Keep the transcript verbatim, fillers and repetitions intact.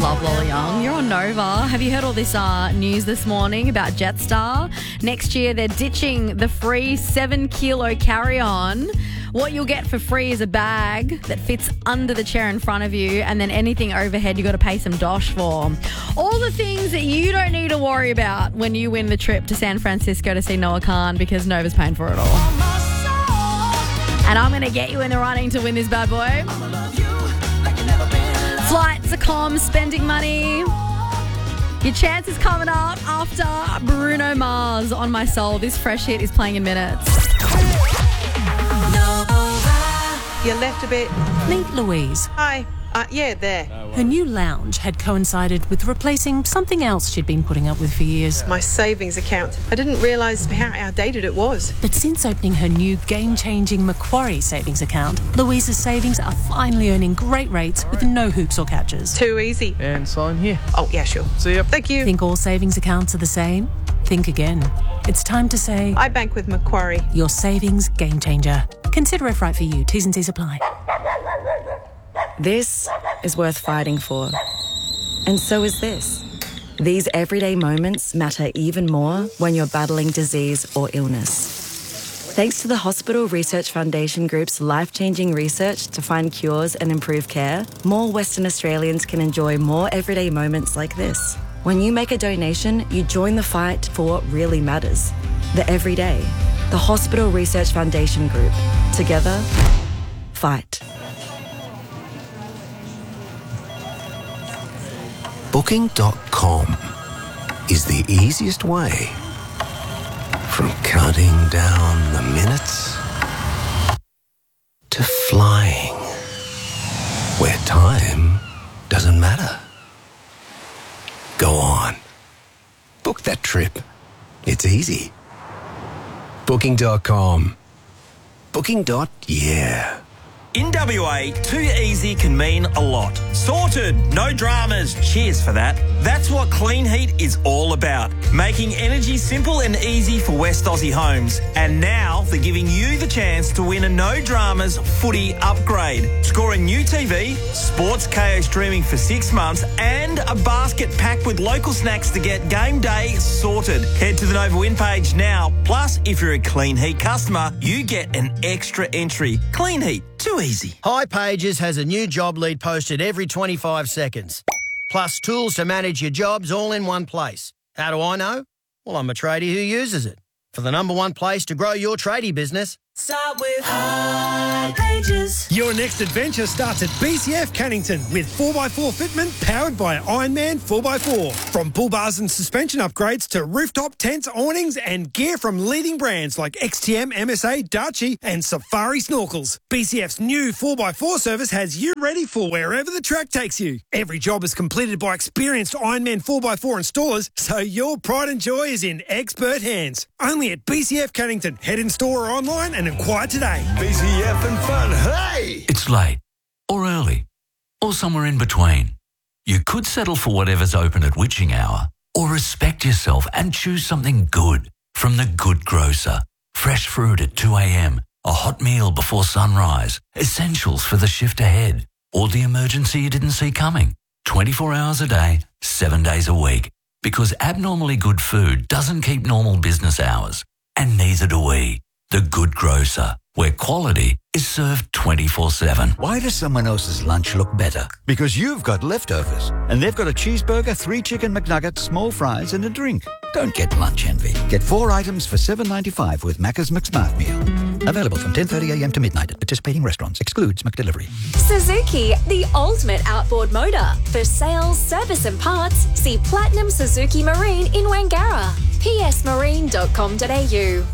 love Lola Young. You're on Nova. Have you heard all this uh, news this morning about Jetstar? Next year, they're ditching the free seven kilo carry-on. What you'll get for free is a bag that fits under the chair in front of you, and then anything overhead you got to pay some dosh for. All the things that you don't need to worry about when you win the trip to San Francisco to see Noah Khan, because Nova's paying for it all. And I'm going to get you in the running to win this bad boy. Flights, accom, spending money. Your chance is coming up after Bruno Mars, On My Soul. This fresh hit is playing in minutes. You left a bit. Meet Louise. Hi. Uh, yeah, there. Her new lounge had coincided with replacing something else she'd been putting up with for years. My savings account. I didn't realise how outdated it was. But since opening her new game-changing Macquarie savings account, Louise's savings are finally earning great rates with no hoops or catches. Too easy. And sign here. Oh, yeah, sure. See ya. Thank you. Think all savings accounts are the same? Think again. It's time to say... I bank with Macquarie. Your savings game changer. Consider if right for you. T's and C's apply. This is worth fighting for. And so is this. These everyday moments matter even more when you're battling disease or illness. Thanks to the Hospital Research Foundation Group's life-changing research to find cures and improve care, more Western Australians can enjoy more everyday moments like this. When you make a donation, you join the fight for what really matters. The everyday. The Hospital Research Foundation Group. Together, fight. Booking dot com is the easiest way from counting down the minutes to flying where time doesn't matter. Go on. Book that trip. It's easy. Booking dot com. Booking. Yeah. In W A, too easy can mean a lot. Sorted, no dramas, cheers for that. That's what Clean Heat is all about. Making energy simple and easy for West Aussie homes. And now they're giving you the chance to win a no dramas footy upgrade. Score a new T V, Sports K O streaming for six months, and a basket packed with local snacks to get game day sorted. Head to the Nova Win page now. Plus, if you're a Clean Heat customer, you get an extra entry. Clean Heat. Too easy. hipages has a new job lead posted every twenty-five seconds. Plus tools to manage your jobs all in one place. How do I know? Well, I'm a tradie who uses it. For the number one place to grow your tradie business, start with hipages. Your next adventure starts at B C F Cannington with four by four fitment powered by Ironman four by four. From pull bars and suspension upgrades to rooftop tents, awnings and gear from leading brands like X T M, M S A, Darchi and Safari Snorkels. B C F's new four by four service has you ready for wherever the track takes you. Every job is completed by experienced Ironman four by four installers, so your pride and joy is in expert hands. Only at B C F Cannington. Head in store or online and inquire today. B C F and fun, hey! It's late, or early, or somewhere in between. You could settle for whatever's open at witching hour, or respect yourself and choose something good from The Good Grocer. Fresh fruit at two a.m, a hot meal before sunrise, essentials for the shift ahead, or the emergency you didn't see coming. twenty-four hours a day, seven days a week. Because abnormally good food doesn't keep normal business hours. And neither do we. The Good Grocer, where quality is served twenty-four seven. Why does someone else's lunch look better? Because you've got leftovers. And they've got a cheeseburger, three chicken McNuggets, small fries and a drink. Don't get lunch envy. Get four items for seven ninety-five with Macca's McSmart Meal. Available from ten thirty a.m. to midnight at participating restaurants. Excludes McDelivery. Suzuki, the ultimate outboard motor. For sales, service and parts, see Platinum Suzuki Marine in Wangara. p s marine dot com dot a u.